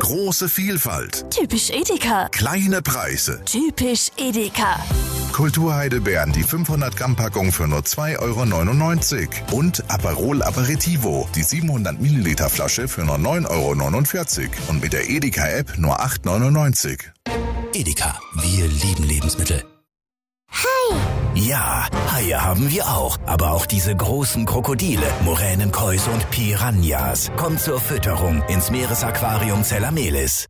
Große Vielfalt. Typisch Edeka. Kleine Preise. Typisch Edeka. Kulturheidelbeeren, die 500 Gramm Packung für nur 2,99 € und Aperol Aperitivo, die 700 Milliliter Flasche für nur 9,49 € und mit der Edeka-App nur 8,99 €. Edeka, wir lieben Lebensmittel. Hai! Ja, Haie haben wir auch, aber auch diese großen Krokodile, Moränenkäuse und Piranhas. Kommt zur Fütterung ins Meeresaquarium Zellamelis.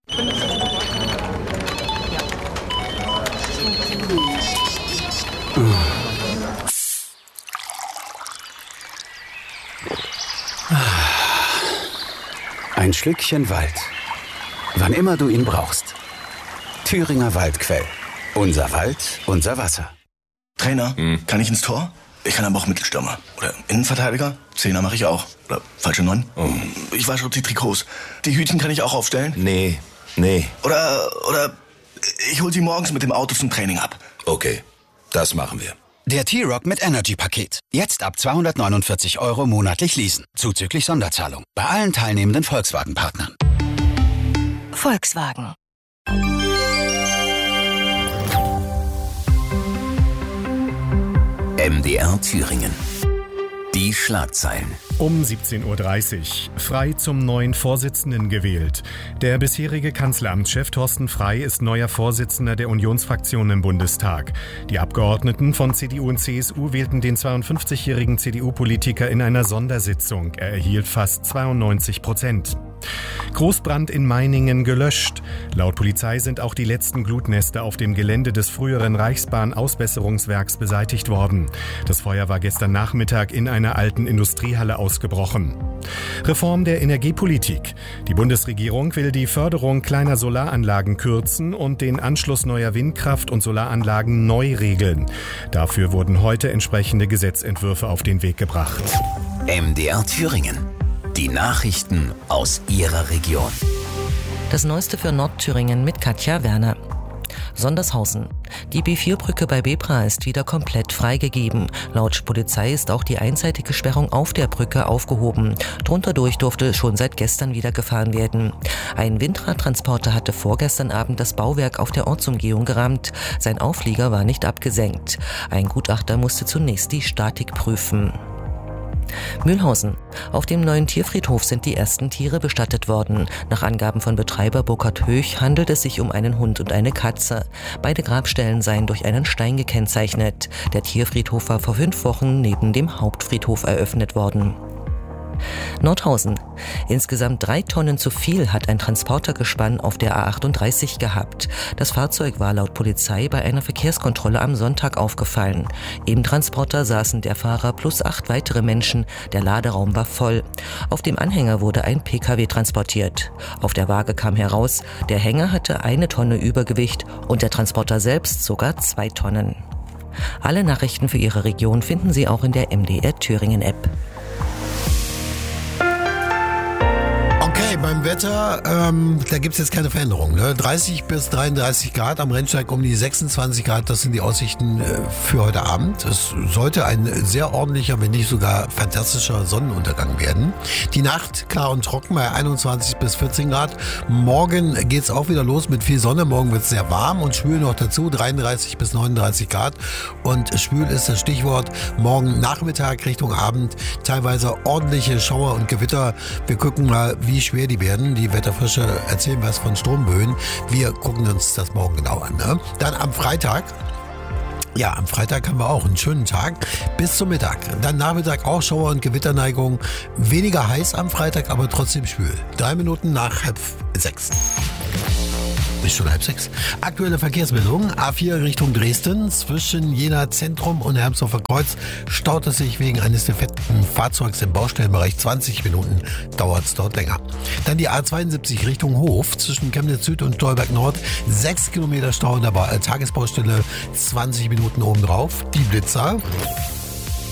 Ein Schlückchen Wald. Wann immer du ihn brauchst. Thüringer Waldquell. Unser Wald, unser Wasser. Trainer, kann ich ins Tor? Ich kann aber auch Mittelstürmer. Oder Innenverteidiger? Zehner mache ich auch. Oder falsche 9. Ich wasche die Trikots. Die Hütchen kann ich auch aufstellen? Nee. Oder ich hol sie morgens mit dem Auto zum Training ab. Okay, das machen wir. Der T-Rock mit Energy-Paket. Jetzt ab 249 € monatlich leasen. Zuzüglich Sonderzahlung. Bei allen teilnehmenden Volkswagen-Partnern. Volkswagen. MDR Thüringen. Die Schlagzeilen. Um 17:30 Uhr. Frey zum neuen Vorsitzenden gewählt. Der bisherige Kanzleramtschef Thorsten Frey ist neuer Vorsitzender der Unionsfraktion im Bundestag. Die Abgeordneten von CDU und CSU wählten den 52-jährigen CDU-Politiker in einer Sondersitzung. Er erhielt fast 92%. Großbrand in Meiningen gelöscht. Laut Polizei sind auch die letzten Glutnester auf dem Gelände des früheren Reichsbahn-Ausbesserungswerks beseitigt worden. Das Feuer war gestern Nachmittag in einer alten Industriehalle ausgebrochen. Reform der Energiepolitik. Die Bundesregierung will die Förderung kleiner Solaranlagen kürzen und den Anschluss neuer Windkraft- und Solaranlagen neu regeln. Dafür wurden heute entsprechende Gesetzentwürfe auf den Weg gebracht. MDR Thüringen. Die Nachrichten aus Ihrer Region. Das Neueste für Nordthüringen mit Katja Werner. Sondershausen. Die B4-Brücke bei Bebra ist wieder komplett freigegeben. Laut Polizei ist auch die einseitige Sperrung auf der Brücke aufgehoben. Drunter durch durfte schon seit gestern wieder gefahren werden. Ein Windradtransporter hatte vorgestern Abend das Bauwerk auf der Ortsumgehung gerammt. Sein Auflieger war nicht abgesenkt. Ein Gutachter musste zunächst die Statik prüfen. Mühlhausen. Auf dem neuen Tierfriedhof sind die ersten Tiere bestattet worden. Nach Angaben von Betreiber Burkhard Höch handelt es sich um einen Hund und eine Katze. Beide Grabstellen seien durch einen Stein gekennzeichnet. Der Tierfriedhof war vor 5 Wochen neben dem Hauptfriedhof eröffnet worden. Nordhausen. Insgesamt 3 Tonnen zu viel hat ein Transportergespann auf der A38 gehabt. Das Fahrzeug war laut Polizei bei einer Verkehrskontrolle am Sonntag aufgefallen. Im Transporter saßen der Fahrer plus 8 weitere Menschen. Der Laderaum war voll. Auf dem Anhänger wurde ein PKW transportiert. Auf der Waage kam heraus, der Hänger hatte 1 Tonne Übergewicht und der Transporter selbst sogar 2 Tonnen. Alle Nachrichten für Ihre Region finden Sie auch in der MDR Thüringen App. Okay, beim Wetter, da gibt es jetzt keine Veränderung. Ne? 30 bis 33 Grad, am Rennsteig um die 26 Grad, das sind die Aussichten für heute Abend. Es sollte ein sehr ordentlicher, wenn nicht sogar fantastischer Sonnenuntergang werden. Die Nacht klar und trocken bei 21 bis 14 Grad. Morgen geht's auch wieder los mit viel Sonne. Morgen wird es sehr warm und schwül noch dazu, 33 bis 39 Grad. Und schwül ist das Stichwort. Morgen Nachmittag Richtung Abend teilweise ordentliche Schauer und Gewitter. Wir gucken mal, wie schwer die werden. Die Wetterfrische erzählen was von Stromböen. Wir gucken uns das morgen genau an. Ne? Dann am Freitag. Ja, am Freitag haben wir auch einen schönen Tag bis zum Mittag. Dann Nachmittag auch Schauer- und Gewitterneigung. Weniger heiß am Freitag, aber trotzdem schwül. 3 Minuten nach 5:30. Ist schon 5:30. Aktuelle Verkehrsmeldung. A4 Richtung Dresden. Zwischen Jena Zentrum und Hermsdorfer Kreuz staut es sich wegen eines defekten Fahrzeugs im Baustellenbereich. 20 Minuten dauert es dort länger. Dann die A72 Richtung Hof. Zwischen Chemnitz Süd und Stolberg Nord. 6 Kilometer Stau in der Tagesbaustelle. 20 Minuten obendrauf. Die Blitzer.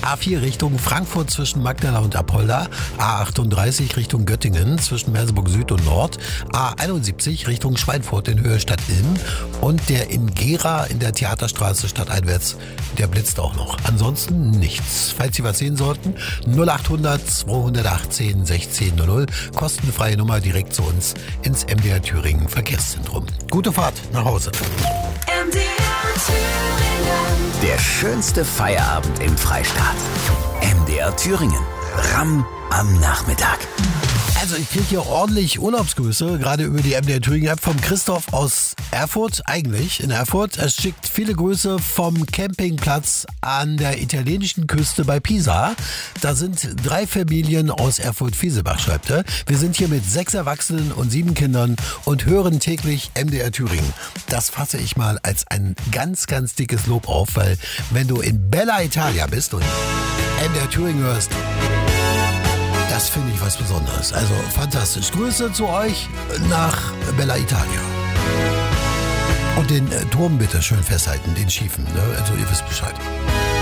A4 Richtung Frankfurt zwischen Magdala und Apolda, A38 Richtung Göttingen zwischen Merseburg Süd und Nord, A71 Richtung Schweinfurt in Höhe Stadt-Ilm und der in Gera in der Theaterstraße stadteinwärts, der blitzt auch noch. Ansonsten nichts. Falls Sie was sehen sollten, 0800 218 1600, kostenfreie Nummer direkt zu uns ins MDR Thüringen Verkehrszentrum. Gute Fahrt nach Hause. MDR Thüringen. Der schönste Feierabend im Freistaat. MDR Thüringen. Ramm am Nachmittag. Also ich kriege hier ordentlich Urlaubsgrüße, gerade über die MDR Thüringen App vom Christoph aus Erfurt, eigentlich in Erfurt. Er schickt viele Grüße vom Campingplatz an der italienischen Küste bei Pisa. Da sind 3 Familien aus Erfurt-Fiesebach, schreibt er. Wir sind hier mit 6 Erwachsenen und 7 Kindern und hören täglich MDR Thüringen. Das fasse ich mal als ein ganz, ganz dickes Lob auf, weil wenn du in Bella Italia bist und MDR Thüringen hörst, das finde ich was Besonderes. Also fantastisch. Grüße zu euch nach Bella Italia. Und den Turm bitte schön festhalten, den schiefen. Ne? Also ihr wisst Bescheid.